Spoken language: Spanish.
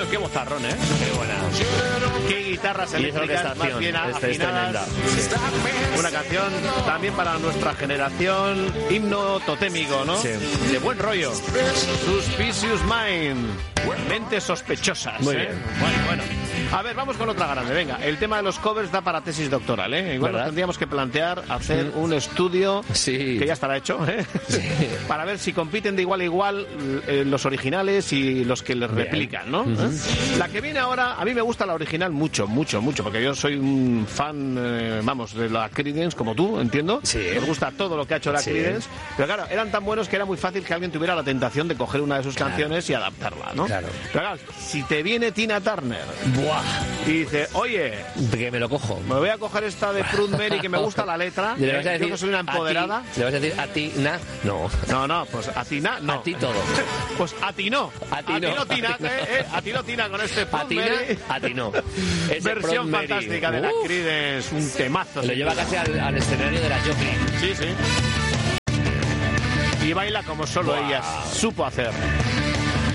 Bueno, qué vozarrón, ¿eh? Qué buena. Qué guitarras eléctricas más bien afinadas. Una canción también para nuestra generación, himno totémico, ¿no? Sí. De buen rollo. Suspicious Mind. Mentes sospechosas. Muy ¿eh? bien. Bueno. A ver, vamos con otra grande. Venga, el tema de los covers da para tesis doctoral, ¿eh? Igual nos tendríamos que plantear hacer un estudio que ya estará hecho, ¿eh? Sí. Para ver si compiten de igual a igual los originales y los que les replican, ¿no? La que viene ahora, a mí me gusta la original mucho, porque yo soy un fan, de la Creedence, como tú, entiendo. Sí. Me gusta todo lo que ha hecho la Creedence. Pero claro, eran tan buenos que era muy fácil que alguien tuviera la tentación de coger una de sus canciones y adaptarla, ¿no? Claro. Pero claro, si te viene Tina Turner y dice, oye, que me lo cojo. me voy a coger esta de Proud Mary que me gusta la letra, ¿Le vas a decir yo que soy una empoderada. ¿Le vas a decir a ti, No. No, pues a Tina no. A ti todo. Pues a ti no. A ti no. Tina, a ti no, Tina, con este Proud Mary. A ti no. Versión fantástica de la Creedence, un temazo. Lo lleva casi al escenario de la Jockey. Sí. Y baila como solo ella supo hacer.